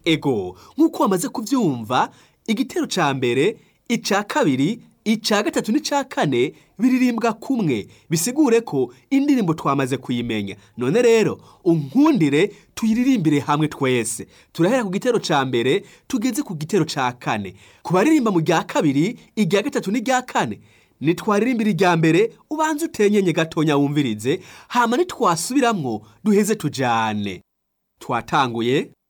Ego, nk'uko wamaze kuvyumva, igitero ca mbere, ica kabiri, ica gatatu n'ica kane biririmbwa kumwe, bisigure ko indirimbo twamaze kuyimenya. None rero unkundire tuyiririmbire hamwe twese. Turahera ku gitero ca mbere tugeze ku gitero ca kane. Ku baririmba mu rya kabiri, irya gatatu n'irya kane, nitwaririmbira irya mbere ubanze utenyenye gatonya wumvirize, hama nitwasubiramwo duheze tujane. Twatanguye.